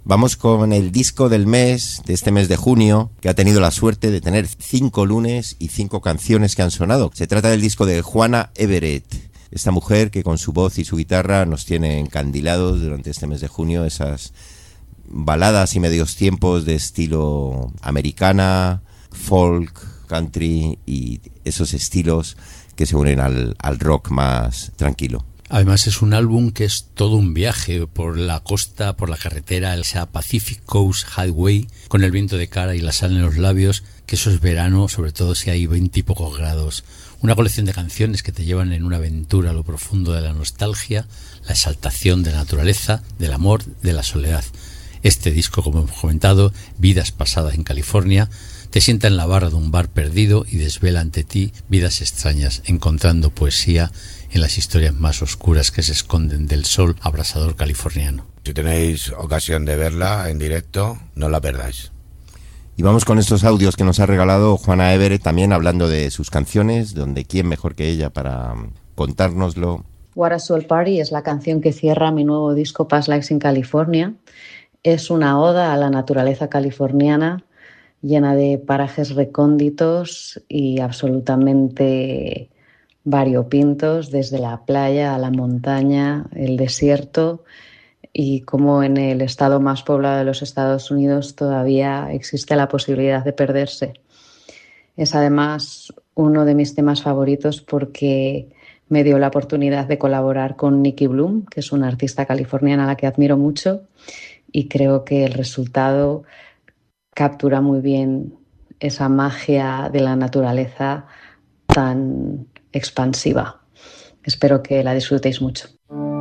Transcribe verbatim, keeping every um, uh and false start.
Vamos con el disco del mes, de este mes de junio, que ha tenido la suerte de tener cinco lunes y cinco canciones que han sonado. Se trata del disco de Juana Everett, esta mujer que con su voz y su guitarra nos tiene encandilados durante este mes de junio, esas baladas y medios tiempos de estilo americana, folk, country y esos estilos que se unen al, al rock más tranquilo. Además es un álbum que es todo un viaje por la costa, por la carretera, esa Pacific Coast Highway, con el viento de cara y la sal en los labios, que eso es verano, sobre todo si hay veinte y pocos grados. Una colección de canciones que te llevan en una aventura a lo profundo de la nostalgia, la exaltación de la naturaleza, del amor, de la soledad. Este disco, como hemos comentado, Vidas pasadas en California, te sienta en la barra de un bar perdido y desvela ante ti vidas extrañas, encontrando poesía en las historias más oscuras que se esconden del sol abrasador californiano. Si tenéis ocasión de verla en directo, no la perdáis. Y vamos con estos audios que nos ha regalado Juana Everett, también hablando de sus canciones, donde quién mejor que ella para contárnoslo. What a Soul Party es la canción que cierra mi nuevo disco Past Lives in California. Es una oda a la naturaleza californiana, llena de parajes recónditos y absolutamente variopintos, desde la playa a la montaña, el desierto, y como en el estado más poblado de los Estados Unidos todavía existe la posibilidad de perderse. Es además uno de mis temas favoritos porque me dio la oportunidad de colaborar con Nikki Bloom, que es una artista californiana a la que admiro mucho, y creo que el resultado captura muy bien esa magia de la naturaleza tan expansiva. Espero que la disfrutéis mucho.